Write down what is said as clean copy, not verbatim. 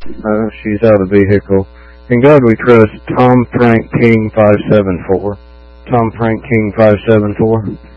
She's out of the vehicle. In God we trust. Tom Frank King 574. Tom Frank King 574.